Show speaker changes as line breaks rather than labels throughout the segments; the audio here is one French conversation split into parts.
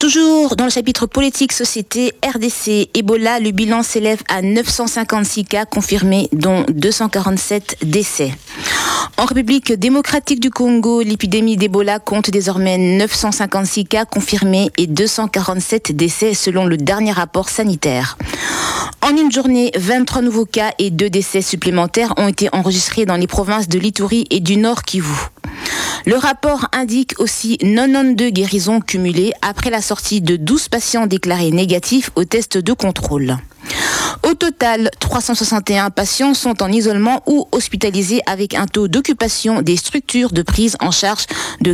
Toujours dans le chapitre politique-société, RDC, Ebola, le bilan s'élève à 956 cas confirmés, dont 247 décès. En République démocratique du Congo, l'épidémie d'Ebola compte désormais 956 cas confirmés et 247 décès selon le dernier rapport sanitaire. En une journée, 23 nouveaux cas et 2 décès supplémentaires ont été enregistrés dans les provinces de l'Ituri et du Nord Kivu. Le rapport indique aussi 92 guérisons cumulées après la sortie de 12 patients déclarés négatifs au test de contrôle. Au total, 361 patients sont en isolement ou hospitalisés avec un taux d'occupation des structures de prise en charge de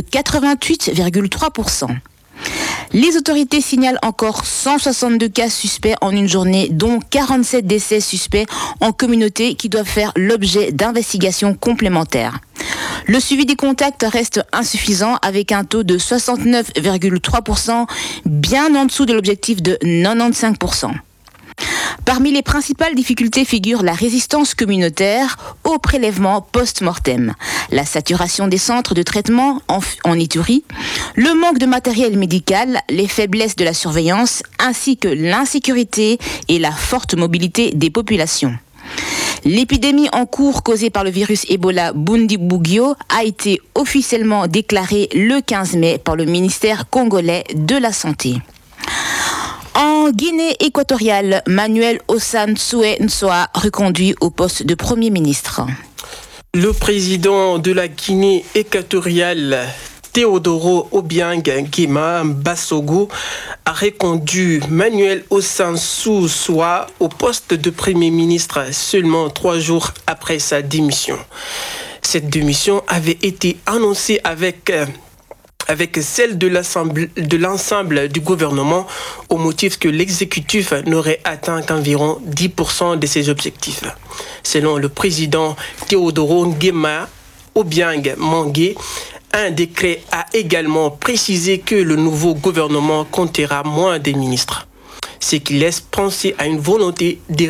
88,3%. Les autorités signalent encore 162 cas suspects en une journée, dont 47 décès suspects en communauté qui doivent faire l'objet d'investigations complémentaires. Le suivi des contacts reste insuffisant avec un taux de 69,3%, bien en dessous de l'objectif de 95%. Parmi les principales difficultés figure la résistance communautaire au prélèvement post-mortem, la saturation des centres de traitement en Ituri, le manque de matériel médical, les faiblesses de la surveillance, ainsi que l'insécurité et la forte mobilité des populations. L'épidémie en cours causée par le virus Ebola Bundibugyo a été officiellement déclarée le 15 mai par le ministère congolais de la Santé. En Guinée équatoriale, Manuel Ossane-Soué Nsoa reconduit au poste de Premier ministre.
Le président de la Guinée équatoriale, Teodoro Obiang Nguema Basogo, a reconduit Manuel Ossane-Soué au poste de Premier ministre seulement 3 jours après sa démission. Cette démission avait été annoncée avec celle de l'ensemble du gouvernement au motif que l'exécutif n'aurait atteint qu'environ 10% de ses objectifs. Selon le président Teodoro Nguema Obiang Nguema, un décret a également précisé que le nouveau gouvernement comptera moins de ministres, ce qui laisse penser à une volonté de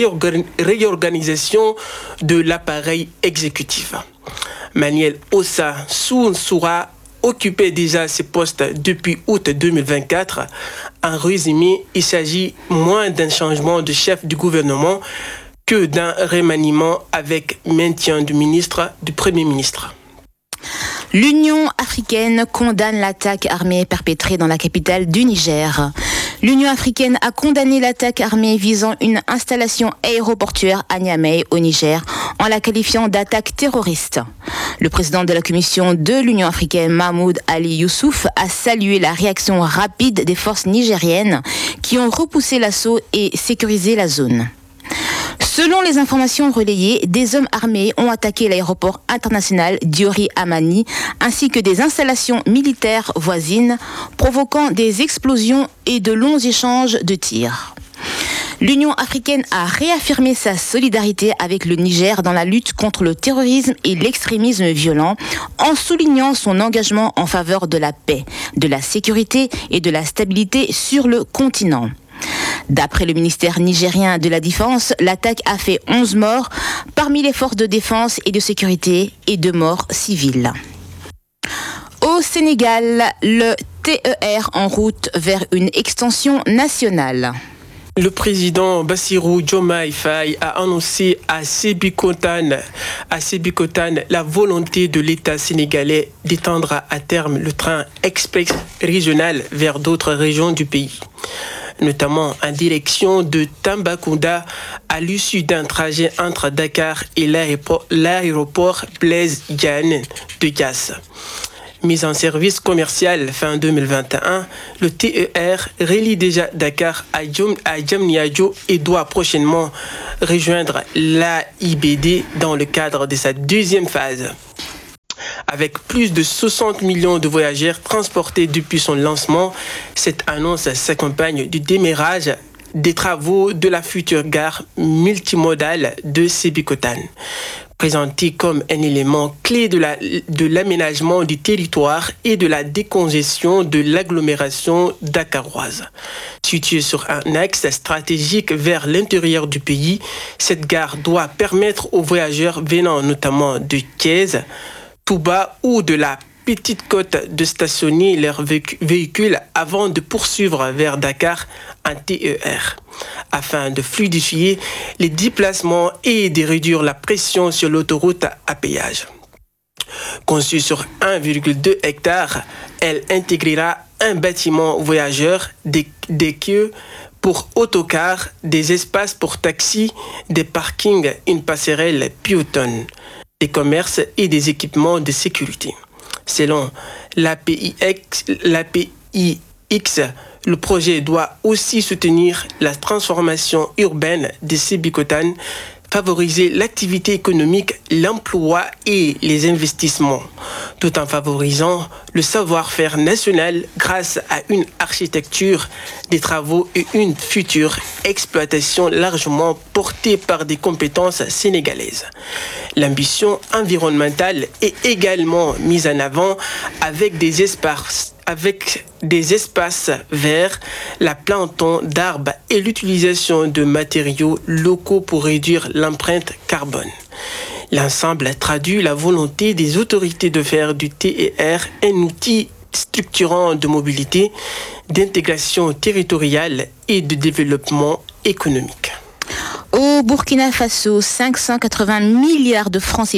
réorganisation de l'appareil exécutif. Manuel Ossane-Soué occupait déjà ce poste depuis août 2024. En résumé, il s'agit moins d'un changement de chef du gouvernement que d'un remaniement avec maintien du Premier ministre.
L'Union africaine condamne l'attaque armée perpétrée dans la capitale du Niger. L'Union africaine a condamné l'attaque armée visant une installation aéroportuaire à Niamey, au Niger, en la qualifiant d'attaque terroriste. Le président de la commission de l'Union africaine, Mahmoud Ali Youssouf, a salué la réaction rapide des forces nigériennes qui ont repoussé l'assaut et sécurisé la zone. Selon les informations relayées, des hommes armés ont attaqué l'aéroport international Diori Amani ainsi que des installations militaires voisines, provoquant des explosions et de longs échanges de tirs. L'Union africaine a réaffirmé sa solidarité avec le Niger dans la lutte contre le terrorisme et l'extrémisme violent, en soulignant son engagement en faveur de la paix, de la sécurité et de la stabilité sur le continent. D'après le ministère nigérien de la Défense, l'attaque a fait 11 morts parmi les forces de défense et de sécurité et 2 morts civiles. Au Sénégal, le TER en route vers une extension nationale.
Le président Bassirou Diomaye Faye a annoncé à Sébikotane la volonté de l'État sénégalais d'étendre à terme le train express régional vers d'autres régions du pays, notamment en direction de Tambacounda à l'issue d'un trajet entre Dakar et l'aéroport Blaise Diagne de Diass. Mise en service commercial fin 2021, le TER relie déjà Dakar à Diamniadio et doit prochainement rejoindre l'AIBD dans le cadre de sa deuxième phase. Avec plus de 60 millions de voyageurs transportés depuis son lancement, cette annonce s'accompagne du démarrage des travaux de la future gare multimodale de Sébikotane, présentée comme un élément clé de l'aménagement du territoire et de la décongestion de l'agglomération dakaroise. Située sur un axe stratégique vers l'intérieur du pays, cette gare doit permettre aux voyageurs venant notamment de Thiès, Touba ou de la Petite Côte de stationner leurs véhicules avant de poursuivre vers Dakar en TER, afin de fluidifier les déplacements et de réduire la pression sur l'autoroute à péage. Conçue sur 1,2 hectares, elle intégrera un bâtiment voyageurs, des queues pour autocars, des espaces pour taxis, des parkings, une passerelle piétonne, des commerces et des équipements de sécurité. Selon l'APIX, le projet doit aussi soutenir la transformation urbaine de Sébikotane, favoriser l'activité économique, l'emploi et les investissements, tout en favorisant le savoir-faire national grâce à une architecture des travaux et une future exploitation largement portée par des compétences sénégalaises. L'ambition environnementale est également mise en avant avec des espaces verts, la plantation d'arbres et l'utilisation de matériaux locaux pour réduire l'empreinte carbone. L'ensemble traduit la volonté des autorités de faire du TER un outil structurant de mobilité, d'intégration territoriale et de développement économique.
Au Burkina Faso, 580 milliards de francs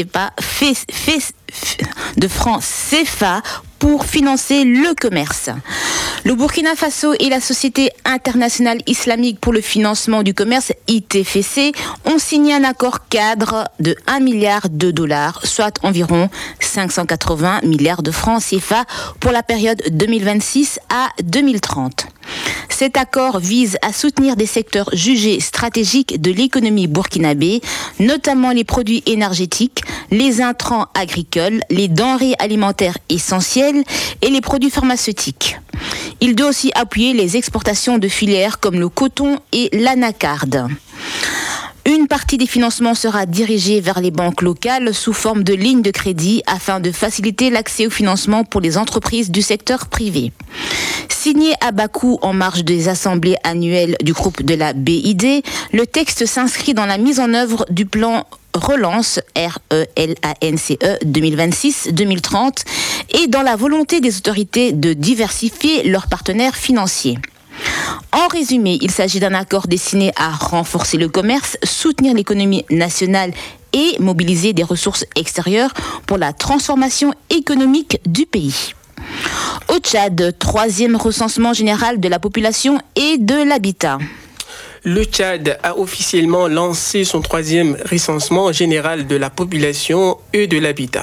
CFA pour financer le commerce. Le Burkina Faso et la Société internationale islamique pour le financement du commerce, ITFC, ont signé un accord cadre de 1 milliard de dollars, soit environ 580 milliards de francs CFA pour la période 2026 à 2030. Cet accord vise à soutenir des secteurs jugés stratégiques de l'économie burkinabé, notamment les produits énergétiques, les intrants agricoles, les denrées alimentaires essentielles et les produits pharmaceutiques. Il doit aussi appuyer les exportations de filières comme le coton et l'anacarde. Une partie des financements sera dirigée vers les banques locales sous forme de lignes de crédit afin de faciliter l'accès au financement pour les entreprises du secteur privé. Signé à Bakou en marge des assemblées annuelles du groupe de la BID, le texte s'inscrit dans la mise en œuvre du plan Relance, RELANCE 2026-2030, et dans la volonté des autorités de diversifier leurs partenaires financiers. En résumé, il s'agit d'un accord destiné à renforcer le commerce, soutenir l'économie nationale et mobiliser des ressources extérieures pour la transformation économique du pays. Au Tchad, 3e recensement général de la population et de l'habitat.
Le Tchad a officiellement lancé son 3e recensement général de la population et de l'habitat.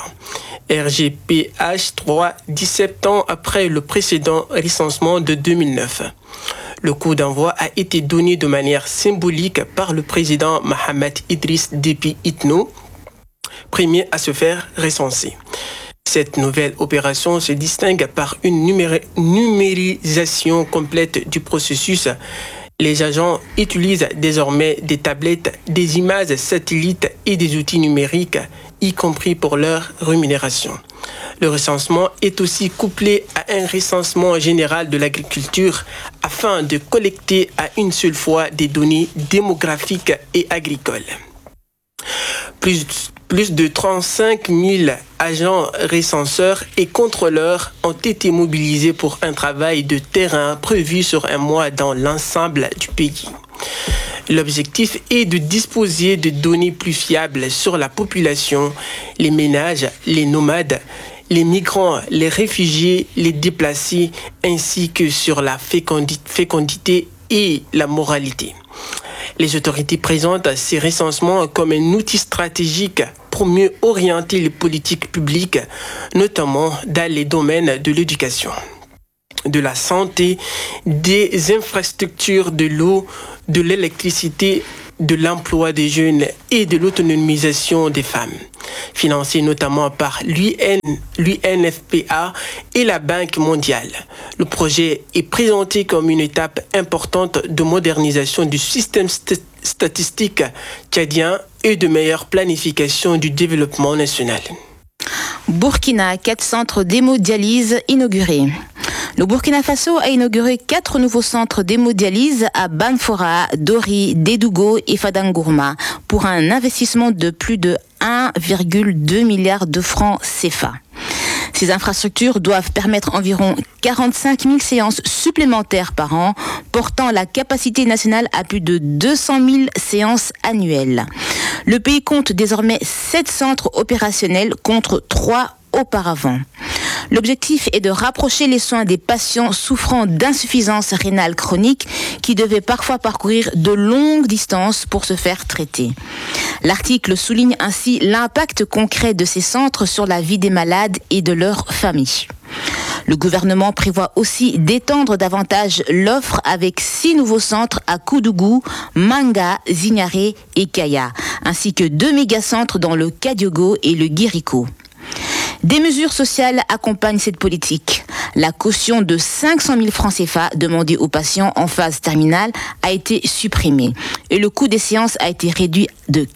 RGPH3, 17 ans après le précédent recensement de 2009. Le coup d'envoi a été donné de manière symbolique par le président Mohamed Idriss Déby Itno, premier à se faire recenser. Cette nouvelle opération se distingue par une numérisation complète du processus. Les agents utilisent désormais des tablettes, des images satellites et des outils numériques, y compris pour leur rémunération. Le recensement est aussi couplé à un recensement général de l'agriculture afin de collecter à une seule fois des données démographiques et agricoles. Plus de 35 000 agents recenseurs et contrôleurs ont été mobilisés pour un travail de terrain prévu sur un mois dans l'ensemble du pays. L'objectif est de disposer de données plus fiables sur la population, les ménages, les nomades, les migrants, les réfugiés, les déplacés, ainsi que sur la fécondité et la moralité. Les autorités présentent ces recensements comme un outil stratégique pour mieux orienter les politiques publiques, notamment dans les domaines de l'éducation, de la santé, des infrastructures, de l'eau, de l'électricité, de l'emploi des jeunes et de l'autonomisation des femmes, financé notamment par l'UNFPA et la Banque mondiale. Le projet est présenté comme une étape importante de modernisation du système statistique tchadien et de meilleure planification du développement national.
Burkina, 4 centres d'hémodialyse inaugurés. Le Burkina Faso a inauguré 4 nouveaux centres d'hémodialyse à Banfora, Dori, Dédougo et Fadangourma pour un investissement de plus de 1,2 milliard de francs CFA. Ces infrastructures doivent permettre environ 45 000 séances supplémentaires par an, portant la capacité nationale à plus de 200 000 séances annuelles. Le pays compte désormais 7 centres opérationnels contre 3 auparavant. L'objectif est de rapprocher les soins des patients souffrant d'insuffisance rénale chronique qui devaient parfois parcourir de longues distances pour se faire traiter. L'article souligne ainsi l'impact concret de ces centres sur la vie des malades et de leurs familles. Le gouvernement prévoit aussi d'étendre davantage l'offre avec 6 nouveaux centres à Koudougou, Manga, Zignaré et Kaya, ainsi que 2 mégacentres dans le Kadiogo et le Guirico. Des mesures sociales accompagnent cette politique. La caution de 500 000 francs CFA demandée aux patients en phase terminale a été supprimée et le coût des séances a été réduit de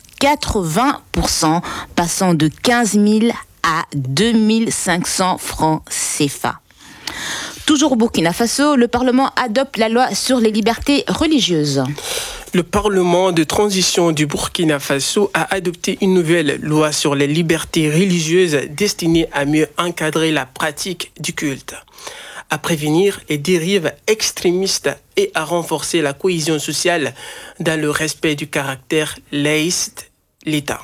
80%, passant de 15 000 à 2 500 francs CFA. Toujours au Burkina Faso, le Parlement adopte la loi sur les libertés religieuses.
Le Parlement de transition du Burkina Faso a adopté une nouvelle loi sur les libertés religieuses destinée à mieux encadrer la pratique du culte, à prévenir les dérives extrémistes et à renforcer la cohésion sociale dans le respect du caractère laïque de l'État.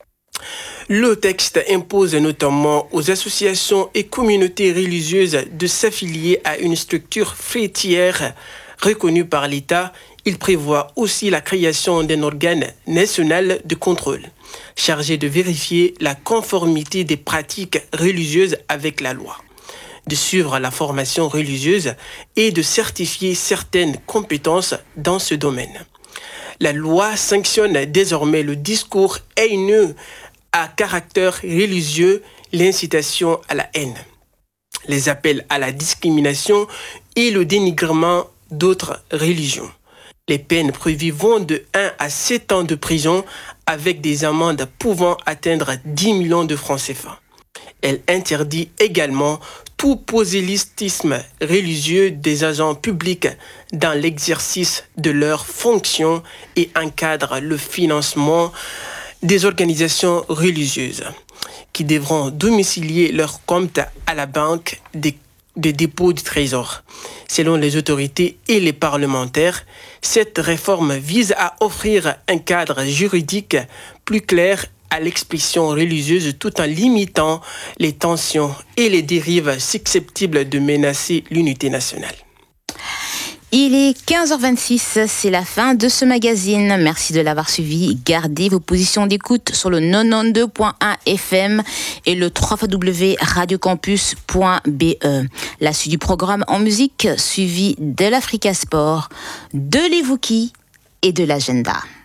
Le texte impose notamment aux associations et communautés religieuses de s'affilier à une structure fêtière reconnue par l'État. Il prévoit aussi la création d'un organe national de contrôle, chargé de vérifier la conformité des pratiques religieuses avec la loi, de suivre la formation religieuse et de certifier certaines compétences dans ce domaine. La loi sanctionne désormais le discours haineux à caractère religieux, l'incitation à la haine, les appels à la discrimination et le dénigrement d'autres religions. Les peines prévues vont de 1 à 7 ans de prison avec des amendes pouvant atteindre 10 millions de francs CFA. Elle interdit également tout prosélytisme religieux des agents publics dans l'exercice de leurs fonctions et encadre le financement des organisations religieuses qui devront domicilier leurs comptes à la banque des dépôts du Trésor. Selon les autorités et les parlementaires, cette réforme vise à offrir un cadre juridique plus clair à l'expression religieuse tout en limitant les tensions et les dérives susceptibles de menacer l'unité nationale.
Il est 15h26, c'est la fin de ce magazine. Merci de l'avoir suivi. Gardez vos positions d'écoute sur le 92.1 FM et le www.radiocampus.be. La suite du programme en musique, suivi de l'Africa Sport, de l'Evoki et de l'Agenda.